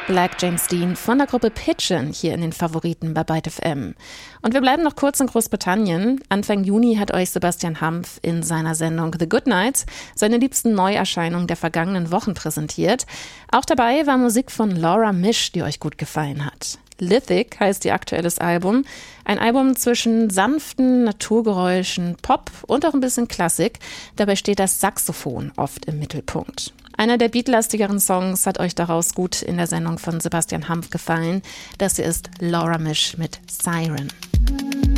Black James Dean von der Gruppe Pigeon hier in den Favoriten bei Byte FM. Und wir bleiben noch kurz in Großbritannien. Anfang Juni hat euch Sebastian Hampf in seiner Sendung The Good Nights seine liebsten Neuerscheinungen der vergangenen Wochen präsentiert. Auch dabei war Musik von Laura Misch, die euch gut gefallen hat. Lithic heißt ihr aktuelles Album. Ein Album zwischen sanften Naturgeräuschen, Pop und auch ein bisschen Klassik. Dabei steht das Saxophon oft im Mittelpunkt. Einer der beatlastigeren Songs hat euch daraus gut in der Sendung von Sebastian Hampf gefallen. Das hier ist Laura Misch mit Siren.